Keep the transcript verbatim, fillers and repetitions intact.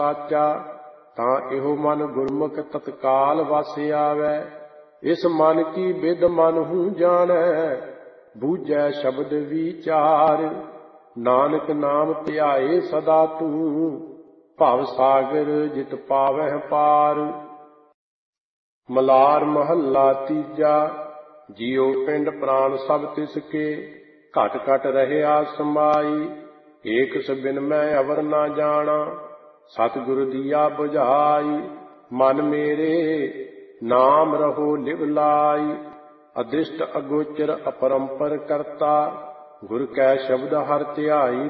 ਸਾਚਾ। ਤਾਂ ਇਹੋ ਮਨ ਗੁਰਮੁਖ ਤਤਕਾਲ ਵਸ ਆਵੈ। ਇਸ ਮਨ ਕੀ ਬਿਦ ਮਨ ਹੂੰ ਜਾਣੈ, ਬੂਝੈ ਸ਼ਬਦ ਵਿਚਾਰ। ਨਾਨਕ ਨਾਮ ਧਿਆਏ ਸਦਾ ਤੂੰ, ਭਵ ਸਾਗਰ ਜਿਤ ਪਾਵਹਿ ਪਾਰ। ਮਲਾਰ ਮਹੱਲਾ ਤੀਜਾ। ਜਿਉ ਪਿੰਡ ਪ੍ਰਾਣ ਸਭ ਤਿਸ ਕੇ, ਘਟ ਘਟ ਰਹਿਆ ਸਮਾਈ। ਏਕ ਸਬਿਨ ਮੈਂ ਅਵਰ ਨਾ ਜਾਣਾ, ਸਤਿਗੁਰ ਦੀਆ ਬੁਝਾਈ। ਮਨ ਮੇਰੇ ਨਾਮ ਰਹੋ ਲਿਵ ਲਾਈ, ਅਦ੍ਰਿਸ਼ਟ ਅਗੋਚਰ ਅਪਰੰਪਰ ਕਰਤਾ। ਗੁਰ ਕੈ ਸ਼ਬਦ ਹਰਿ ਧਿਆਈ